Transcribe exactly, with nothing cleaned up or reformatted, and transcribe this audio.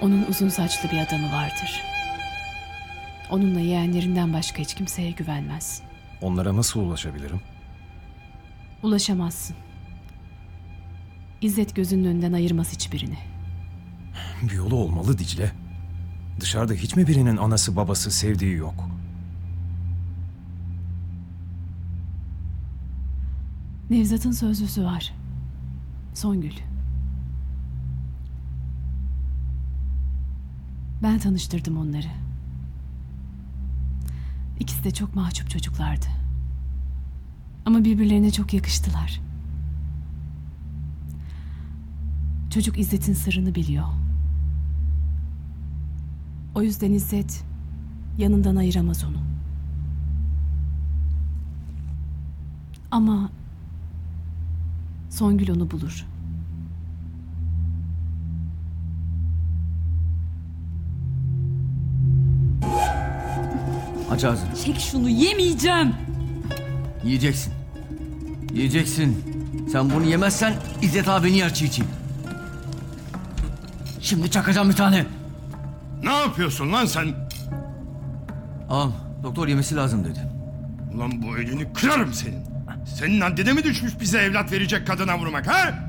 Onun uzun saçlı bir adamı vardır. Onunla yeğenlerinden başka hiç kimseye güvenmez. Onlara nasıl ulaşabilirim? Ulaşamazsın. İzzet gözünün önünden ayırmaz hiçbirini. Bir yolu olmalı Dicle. Dışarıda hiç mi birinin anası babası sevdiği yok? Nevzat'ın sözlüsü var. Songül. Ben tanıştırdım onları. İkisi de çok mahcup çocuklardı. Ama birbirlerine çok yakıştılar. Çocuk İzzet'in sırrını biliyor. O yüzden İzzet yanından ayıramaz onu. Ama Songül onu bulur. Aç ağzını. Çek şunu, yemeyeceğim. Yiyeceksin. Yiyeceksin. Sen bunu yemezsen İzzet abini yer çiğ çiğ. Şimdi çakacağım bir tane. Ne yapıyorsun lan sen? Ağam, doktor yemesi lazım dedi. Ulan bu elini kırarım senin. Senin haddine mi düşmüş bize evlat verecek kadına vurmak ha?